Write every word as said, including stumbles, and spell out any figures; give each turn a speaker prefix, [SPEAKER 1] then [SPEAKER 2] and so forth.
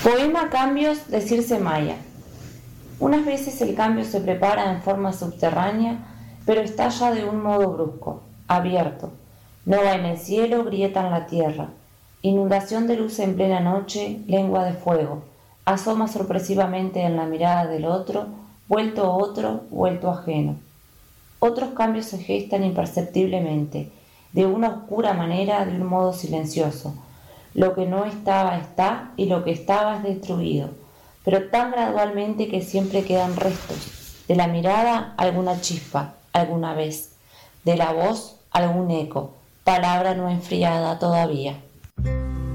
[SPEAKER 1] Poema Cambios de Circe Maya. Unas veces el cambio se prepara en forma subterránea, pero estalla de un modo brusco, abierto. Nova en el cielo, grieta en la tierra. Inundación de luz en plena noche, lengua de fuego. Asoma sorpresivamente en la mirada del otro, vuelto otro, vuelto ajeno. Otros cambios se gestan imperceptiblemente, de una oscura manera, de un modo silencioso. Lo que no estaba está y lo que estaba es destruido, pero tan gradualmente que siempre quedan restos. De la mirada alguna chispa, alguna vez. De la voz algún eco, palabra no enfriada todavía.